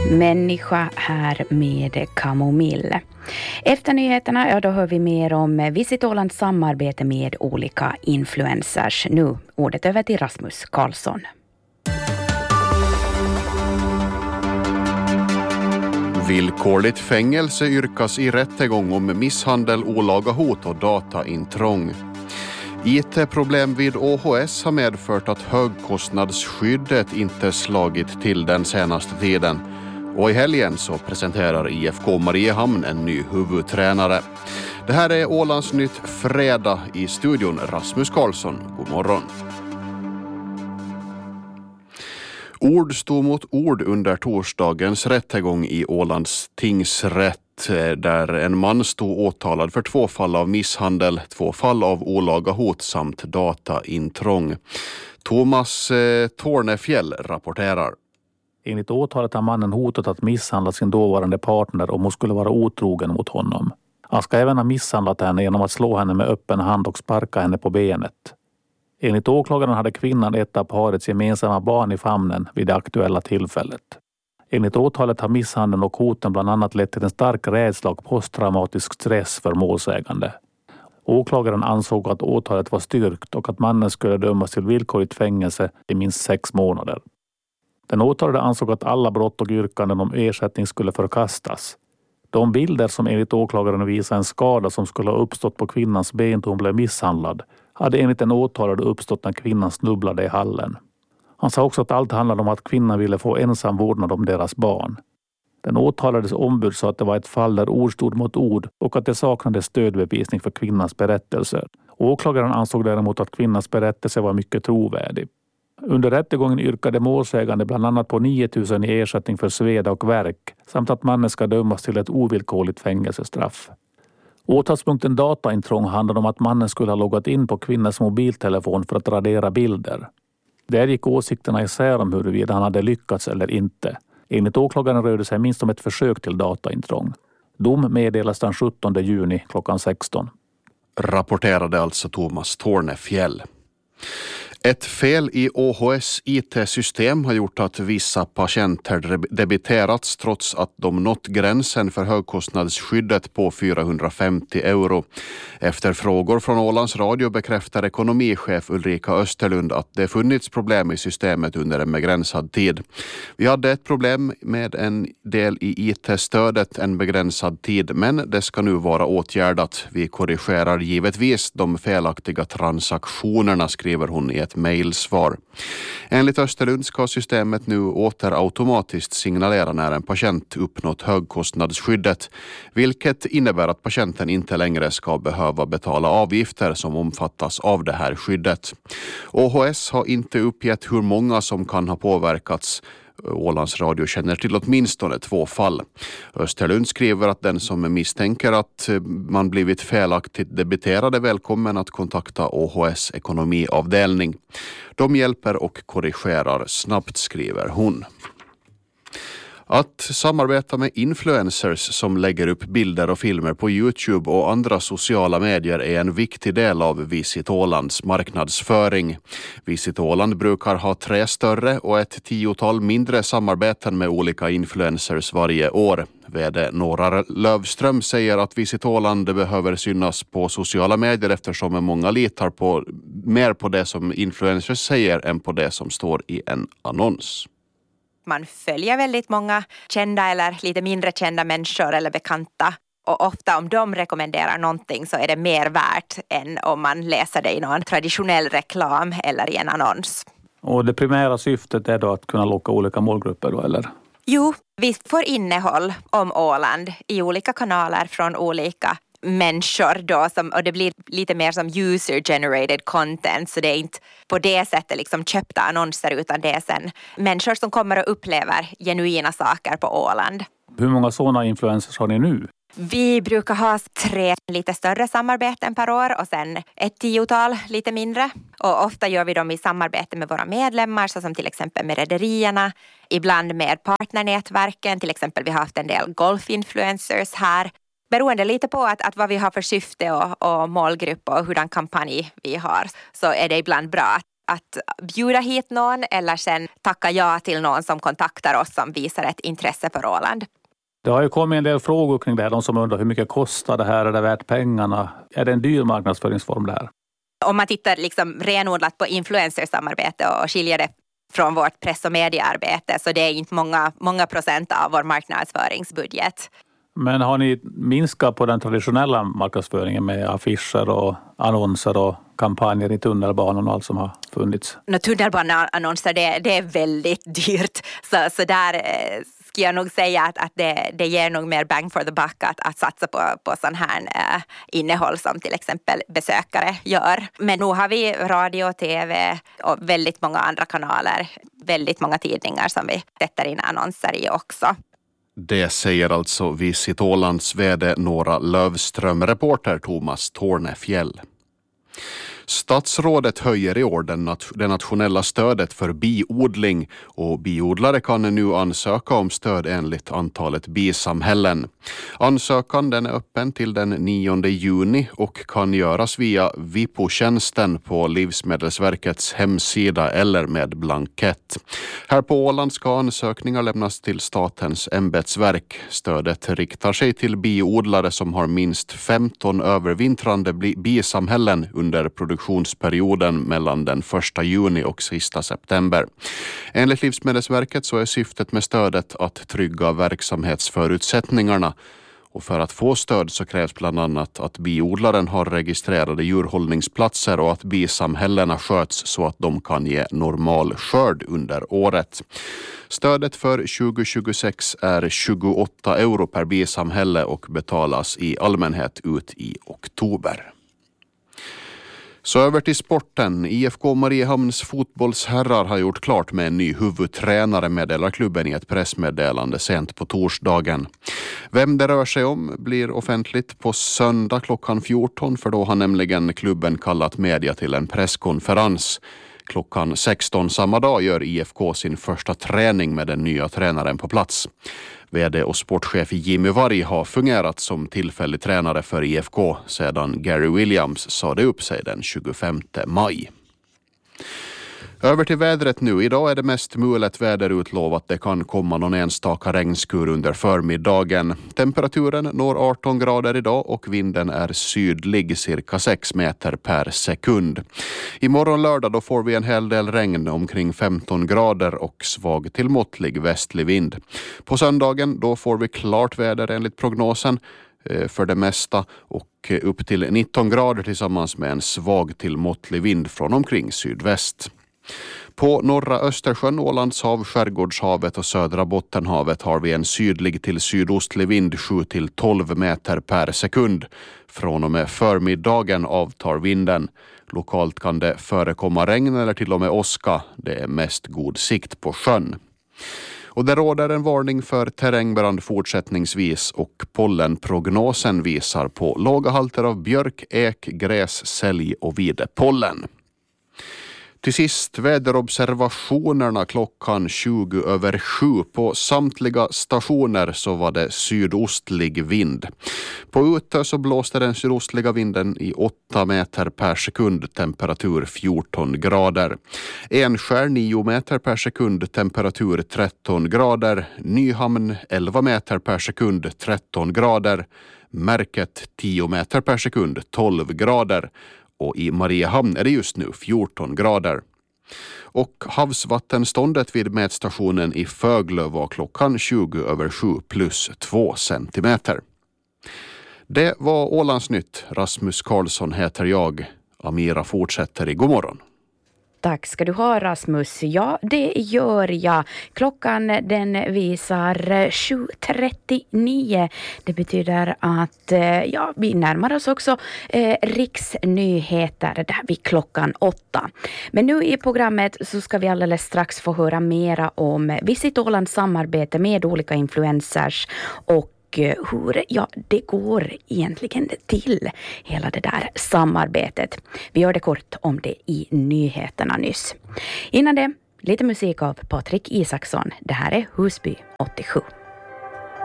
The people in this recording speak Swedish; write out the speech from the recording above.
Människa här med kamomille. Efter nyheterna, då hör vi mer om Visit Ålands samarbete med olika influencers. Nu ordet över till Rasmus Karlsson. Villkorligt fängelse yrkas i rättegång om misshandel, olaga hot och dataintrång. IT-problem vid ÅHS har medfört att högkostnadsskyddet inte slagit till den senaste tiden. Och i helgen så presenterar IFK Mariehamn en ny huvudtränare. Det här är Ålands nytt fredag, i studion Rasmus Karlsson. God morgon. Ord stod mot ord under torsdagens rättegång i Ålands tingsrätt, där en man stod åtalad för 2 fall av misshandel, 2 fall av olaga hot samt dataintrång. Thomas Tornefjäll rapporterar. Enligt åtalet har mannen hotat att misshandla sin dåvarande partner om hon skulle vara otrogen mot honom. Han ska även ha misshandlat henne genom att slå henne med öppen hand och sparka henne på benet. Enligt åklagaren hade kvinnan ett av parets gemensamma barn i famnen vid det aktuella tillfället. Enligt åtalet har misshandeln och hoten bland annat lett till en stark rädsla och posttraumatisk stress för målsägande. Åklagaren ansåg att åtalet var styrkt och att mannen skulle dömas till villkorligt fängelse i minst 6 månader. Den åtalade ansåg att alla brott och yrkanden om ersättning skulle förkastas. De bilder som enligt åklagaren visar en skada som skulle ha uppstått på kvinnans ben då hon blev misshandlad hade enligt den åtalade uppstått när kvinnan snubblade i hallen. Han sa också att allt handlade om att kvinnan ville få ensam vårdnad om deras barn. Den åtalades ombud sa att det var ett fall där ord stod mot ord och att det saknades stödbevisning för kvinnans berättelser. Åklagaren ansåg däremot att kvinnans berättelse var mycket trovärdig. Under rättegången yrkade målsägande bland annat på 9 000 i ersättning för sveda och verk samt att mannen ska dömas till ett ovillkorligt fängelsestraff. Åtalspunkten dataintrång handlade om att mannen skulle ha loggat in på kvinnans mobiltelefon för att radera bilder. Där gick åsikterna isär om huruvida han hade lyckats eller inte. Enligt åklagaren rörde sig minst om ett försök till dataintrång. Dom meddelas den 17 juni klockan 16. Rapporterade alltså Thomas Tornefjäll. Ett fel i ÅHS IT-system har gjort att vissa patienter debiterats trots att de nått gränsen för högkostnadsskyddet på 450 euro. Efter frågor från Ålands Radio bekräftar ekonomichef Ulrika Österlund att det funnits problem i systemet under en begränsad tid. Vi hade ett problem med en del i IT-stödet en begränsad tid, men det ska nu vara åtgärdat. Vi korrigerar givetvis de felaktiga transaktionerna, skriver hon i ett mejlsvar. Enligt Österlund ska systemet nu åter automatiskt signalera när en patient uppnått högkostnadsskyddet, vilket innebär att patienten inte längre ska behöva betala avgifter som omfattas av det här skyddet. ÅHS har inte uppgett hur många som kan ha påverkats. Ålands Radio känner till åtminstone 2 fall. Österlund skriver att den som misstänker att man blivit felaktigt debiterad är välkommen att kontakta ÅHS ekonomiavdelning. De hjälper och korrigerar snabbt, skriver hon. Att samarbeta med influencers som lägger upp bilder och filmer på YouTube och andra sociala medier är en viktig del av Visit Ålands marknadsföring. Visit Åland brukar ha 3 större och ett 10-tal mindre samarbeten med olika influencers varje år. VD Nora Lövström säger att Visit Åland behöver synas på sociala medier eftersom många litar mer på det som influencers säger än på det som står i en annons. Man följer väldigt många kända eller lite mindre kända människor eller bekanta. Och ofta om de rekommenderar någonting så är det mer värt än om man läser det i någon traditionell reklam eller i en annons. Och det primära syftet är då att kunna locka olika målgrupper då, eller? Jo, vi får innehåll om Åland i olika kanaler från olika människor då, och det blir lite mer som user-generated content, så det är inte på det sättet liksom köpta annonser, utan det är sen människor som kommer och upplever genuina saker på Åland. Hur många sådana influencers har ni nu? Vi brukar ha 3 lite större samarbeten per år och sen ett 10-tal lite mindre. Och ofta gör vi dem i samarbete med våra medlemmar, så som till exempel med rederierna, ibland med partnernätverken, till exempel vi har haft en del golfinfluencers här. Beroende lite på att vad vi har för syfte och målgrupp och hurdan kampanj vi har, så är det ibland bra att bjuda hit någon eller sen tacka ja till någon som kontaktar oss som visar ett intresse för Åland. Det har ju kommit en del frågor kring det här. De som undrar hur mycket kostar det här, är det värt pengarna? Är det en dyr marknadsföringsform det här? Om man tittar liksom renodlat på influencersamarbete och skiljer det från vårt press- och mediearbete, så det är inte många procent av vår marknadsföringsbudget. Men har ni minskat på den traditionella marknadsföringen med affischer och annonser och kampanjer i tunnelbanan och allt som har funnits? Tunnelbaneannonser, det är väldigt dyrt. Så där skulle jag nog säga att det ger nog mer bang for the buck att satsa på sån här innehåll som till exempel besökare gör. Men nu har vi radio, tv och väldigt många andra kanaler. Väldigt många tidningar som vi sätter in annonser i också. Det säger alltså Visit Ålands vd Nora Lövström, reporter Thomas Tornefjell. Statsrådet höjer i år det nationella stödet för biodling och biodlare kan nu ansöka om stöd enligt antalet bisamhällen. Ansökan den är öppen till den 9 juni och kan göras via Vipo-tjänsten på Livsmedelsverkets hemsida eller med blankett. Här på Åland ska ansökningar lämnas till Statens ämbetsverk. Stödet riktar sig till biodlare som har minst 15 övervintrande bisamhällen under produktionsperioden mellan den 1 juni och sista september. Enligt Livsmedelsverket så är syftet med stödet att trygga verksamhetsförutsättningarna. Och för att få stöd så krävs bland annat att biodlaren har registrerade djurhållningsplatser och att bisamhällena sköts så att de kan ge normal skörd under året. Stödet för 2026 är 28 euro per bisamhälle och betalas i allmänhet ut i oktober. Så över till sporten. IFK Mariehamns fotbollsherrar har gjort klart med en ny huvudtränare, meddelar klubben i ett pressmeddelande sent på torsdagen. Vem det rör sig om blir offentligt på söndag klockan 14, för då har nämligen klubben kallat media till en presskonferens. Klockan 16 samma dag gör IFK sin första träning med den nya tränaren på plats. VD och sportchef Jimmy Varg har fungerat som tillfällig tränare för IFK sedan Gary Williams sade upp sig den 25 maj. Över till vädret nu. Idag är det mest mulet väder utlovat. Det kan komma någon enstaka regnskur under förmiddagen. Temperaturen når 18 grader idag och vinden är sydlig, cirka 6 meter per sekund. Imorgon lördag då får vi en hel del regn, omkring 15 grader och svag till måttlig västlig vind. På söndagen då får vi klart väder enligt prognosen för det mesta och upp till 19 grader tillsammans med en svag till måttlig vind från omkring sydväst. På norra Östersjön, Ålandshav, Skärgårdshavet och södra Bottenhavet har vi en sydlig till sydostlig vind 7-12 meter per sekund. Från och med förmiddagen avtar vinden. Lokalt kan det förekomma regn eller till och med åska. Det är mest god sikt på sjön. Och det råder en varning för terrängbrand fortsättningsvis och pollenprognosen visar på låga halter av björk, ek, gräs, sälj och videpollen. Till sist väderobservationerna klockan 7:20. På samtliga stationer så var det sydostlig vind. På Utö så blåste den sydostliga vinden i 8 meter per sekund, temperatur 14 grader. Enskär 9 meter per sekund, temperatur 13 grader. Nyhamn 11 meter per sekund, 13 grader. Märket 10 meter per sekund, 12 grader. Och i Mariehamn är det just nu 14 grader. Och havsvattenståndet vid mätstationen i Föglö var klockan 7:20 plus 2 centimeter. Det var Ålandsnytt. Rasmus Karlsson heter jag. Amira fortsätter i godmorgon. Tack ska du ha, Rasmus. Ja, det gör jag. Klockan den visar 7:39. Det betyder att vi närmar oss också riksnyheter där vid klockan 8. Men nu i programmet så ska vi alldeles strax få höra mera om Visit Ålands samarbete med olika influencers och hur det går egentligen till hela det där samarbetet. Vi gör det kort om det i nyheterna nyss. Innan det, lite musik av Patrik Isaksson. Det här är Husby 87.